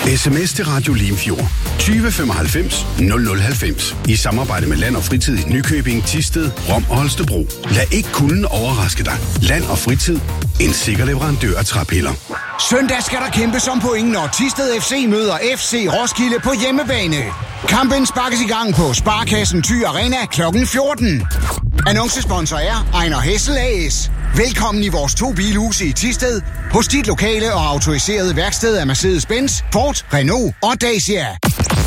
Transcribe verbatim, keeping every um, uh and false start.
Sms til Radio Limfjord tyve femoghalvfems nul nul halvfems i samarbejde med Land og Fritid i Nykøbing, Thisted, Rom og Holstebro. Lad ikke kulden overraske dig. Land og Fritid. En sikker leverandør af træpiller. Søndag skal der kæmpes om point, når Thisted F C møder F C Roskilde på hjemmebane. Kampen sparkes i gang på Sparkassen Thy Arena klokken fjorten. Annoncesponsor er Ejner Hessel A S. Velkommen i vores to bilhuse i Thisted, hos dit lokale og autoriserede værksted af Mercedes-Benz, Ford, Renault og Dacia.